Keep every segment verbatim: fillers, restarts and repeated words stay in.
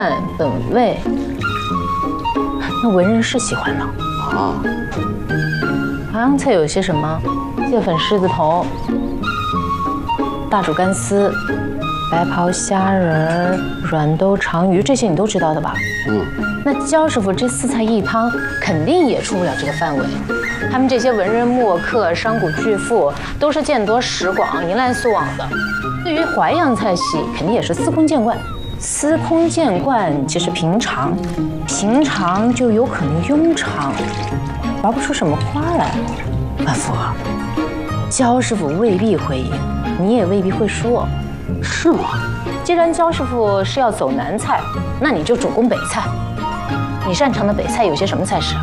本味。那文人是喜欢的啊。 淮扬菜有些什么？蟹粉狮子头、大煮干丝、白袍虾仁、软豆长鱼，这些你都知道的吧？ 嗯。 那焦师傅这四菜一汤肯定也出不了这个范围。他们这些文人墨客、商贾巨富都是见多识广、迎来速往的。对于淮扬菜系，肯定也是司空见惯。司空见惯即是平常，平常就有可能庸常，玩不出什么花来。万福，焦师傅未必会赢，你也未必会输。 是吗？ 既然焦师傅是要走南菜，那你就主攻北菜。你擅长的北菜有些什么菜式？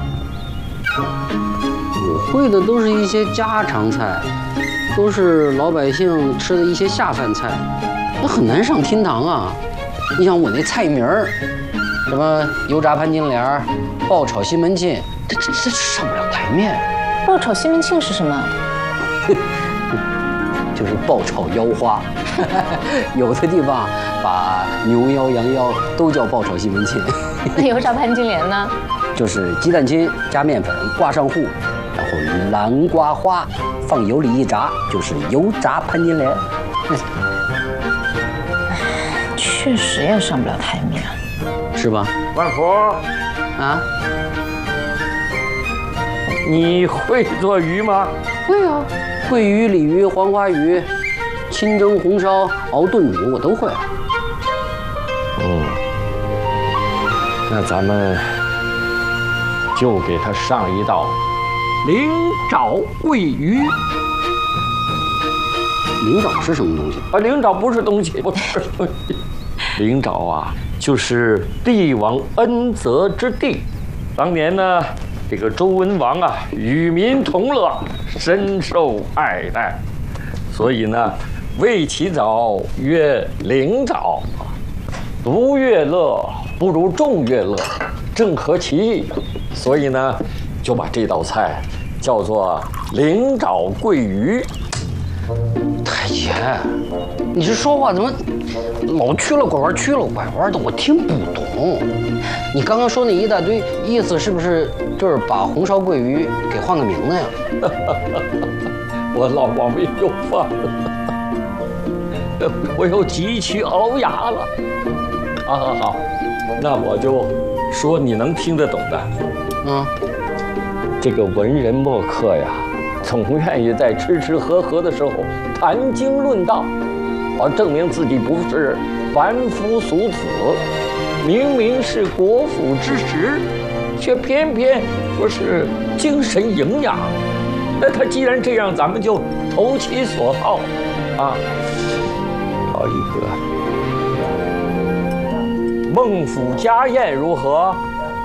我会的都是一些家常菜，都是老百姓吃的一些下饭菜，那很难上厅堂啊。你想我那菜名儿，什么油炸潘金莲、爆炒西门庆，这这这上不了台面。 爆炒西门庆是什么？ 就是爆炒腰花。有的地方把牛腰、羊腰都叫爆炒西门庆。 那油炸潘金莲呢？ 就是鸡蛋清加面粉挂上糊，然后南瓜花放油里一炸，就是油炸潘金莲。 确实也上不了台面， 是吧？ 万福啊， 你会做鱼吗？ 会啊，桂鱼、鲤鱼、黄花鱼，清蒸、红烧、熬炖煮我都会。 嗯，那咱们就给他上一道灵爪桂鱼。 灵爪是什么东西？ 啊，灵爪不是东西，不是东西。灵爪啊，就是帝王恩泽之地。当年呢，这个周文王啊，与民同乐，深受爱戴，所以呢，为其早曰灵爪。独乐乐不如众乐乐，正合其意，所以呢，就把这道菜叫做灵爪桂鱼。 太爷，你这说话怎么老曲了拐弯，曲了拐弯的？我听不懂。你刚刚说那一大堆，意思是不是就是把红烧桂鱼给换个名字呀？ 我老王没有饭了，我又急需熬牙了。好好好，那我就说你能听得懂的。 嗯， 这个文人墨客呀，总愿意在吃吃喝喝的时候谈经论道，而证明自己不是凡夫俗子。明明是国府之职，却偏偏说是精神营养。那他既然这样，咱们就投其所好啊。好一个孟府家宴如何？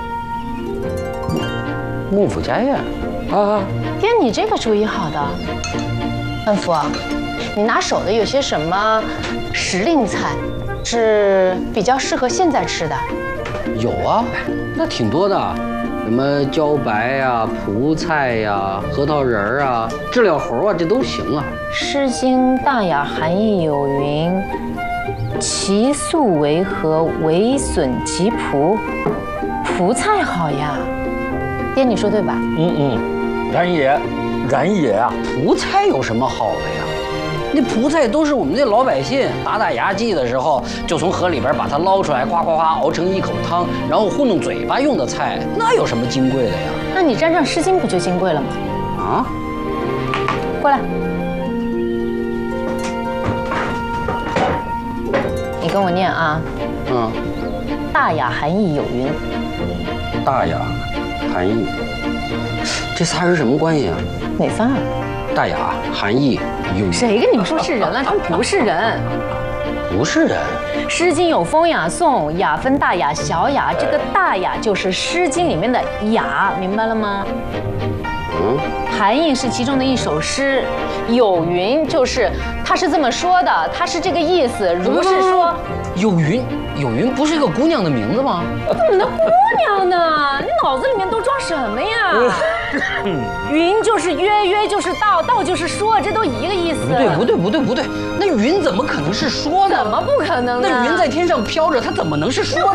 孟府家宴啊， 爹，你这个主意好的。万福啊，你拿手的有些什么时令菜是比较适合现在吃的？ 有啊，那挺多的，什么茭白呀、蒲菜呀、核桃仁儿啊、知了猴啊，这都行啊。 《诗经·大雅·韩愈》有云：“其素为和，为损其蒲。”蒲菜好呀，爹，你说对吧？ 嗯嗯，然也，然也啊， 蒲菜有什么好的呀？那蒲菜都是我们这老百姓打打牙祭的时候，就从河里边把它捞出来，夸夸夸熬成一口汤，然后糊弄嘴巴用的菜，那有什么金贵的呀？ 那你沾上《诗经》不就金贵了吗？ 啊， 过来，你跟我念啊。 嗯， 大雅韩愈有云。 大雅韩愈，这仨人什么关系啊？ 哪仨？ 大雅韩愈有云。 谁跟你们说是人了？他们不是人。 不是人。 《诗经》有风雅颂，雅分大雅、小雅，这个大雅就是《诗经》里面的雅，明白了吗？ 嗯， 韩愈是其中的一首诗，有云就是他是这么说的，他是这个意思。如是说， 有云，有云不是一个姑娘的名字吗？ 怎么的姑娘呢？你脑子里面都装什么呀？云就是约，约就是道，道就是说，这都一个意思。 不对，不对，不对，不对，那云怎么可能是说呢？ 怎么不可能呢？ 那云在天上飘着，它怎么能是说的